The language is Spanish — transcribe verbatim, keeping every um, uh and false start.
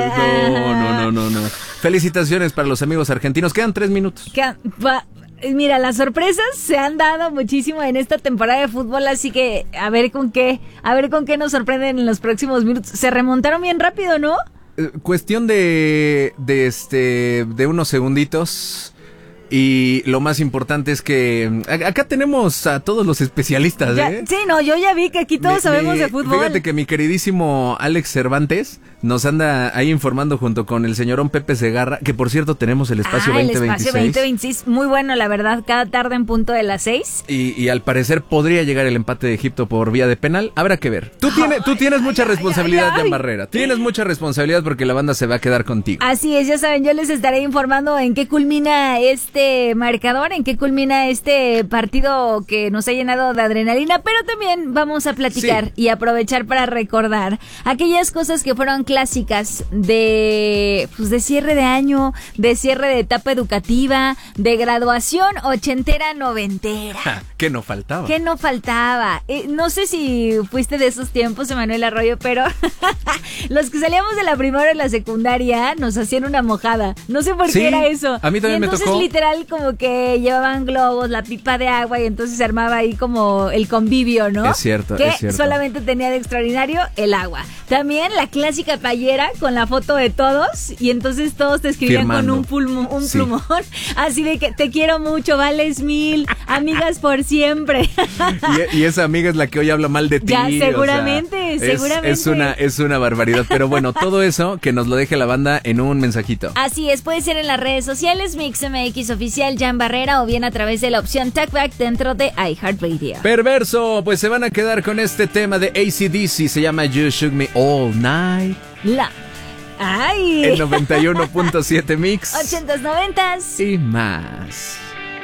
No, no, no, no, no. Felicitaciones para los amigos argentinos. Quedan tres minutos. Quedan, va, mira, las sorpresas se han dado muchísimo en esta temporada de fútbol, así que a ver con qué, a ver con qué nos sorprenden en los próximos minutos. Se remontaron bien rápido, ¿no? Eh, cuestión de, de este, de unos segunditos. Y lo más importante es que acá tenemos a todos los especialistas, ya, ¿eh? Sí, no, yo ya vi que aquí todos mi, sabemos mi, de fútbol. Fíjate que mi queridísimo Alex Cervantes nos anda ahí informando junto con el señorón Pepe Segarra, que por cierto tenemos el espacio ah, veinte veintiséis. El espacio veinte veintiséis, muy bueno, la verdad, cada tarde en punto de las seis. Y, y al parecer podría llegar el empate de Egipto por vía de penal, habrá que ver. Tú, tiene, tú tienes ay, mucha ay, responsabilidad, ay, ay. Jan Barrera, tienes mucha responsabilidad porque la banda se va a quedar contigo. Así es, ya saben, yo les estaré informando en qué culmina este marcador, en qué culmina este partido que nos ha llenado de adrenalina, pero también vamos a platicar sí. y aprovechar para recordar aquellas cosas que fueron clásicas de, pues, de cierre de año, de cierre de etapa educativa, de graduación ochentera, noventera. Ja, ¿qué no faltaba? ¿Qué no faltaba? Eh, no sé si fuiste de esos tiempos, Emanuel Arroyo, pero los que salíamos de la primaria y la secundaria nos hacían una mojada. No sé por sí, qué era eso. A mí también y entonces, me tocó. Literal, como que llevaban globos, la pipa de agua y entonces se armaba ahí como el convivio, ¿no? Es cierto, que es cierto. solamente tenía de extraordinario el agua. También la clásica playera con la foto de todos y entonces todos te escribían Firmando. con un, pulmo, un sí. plumón, así de que te quiero mucho, vales mil, amigas por siempre. y, y esa amiga es la que hoy habla mal de ti. Ya, seguramente, o sea, seguramente. Es, es, una, es una barbaridad, pero bueno, todo eso que nos lo deje la banda en un mensajito. Así es, puede ser en las redes sociales, Mix M X Oficial, Jan Barrera, o bien a través de la opción Talkback dentro de iHeartRadio. Perverso, pues se van a quedar con este tema de A C D C, se llama You Shook Me All Night. La... ¡Ay! En noventa y uno punto siete Mix. ochentas, noventas. Y más.